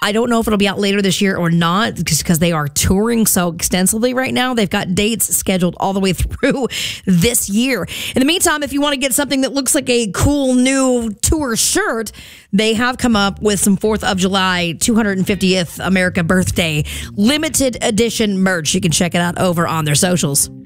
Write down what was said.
I don't know if it'll be out later this year or not, because they are touring so extensively right now. They've got dates scheduled all the way through this year. In the meantime, if you want to get something that looks like a cool new tour shirt, they have come up with some 4th of July 250th America birthday limited edition merch. You can check it out over on their socials.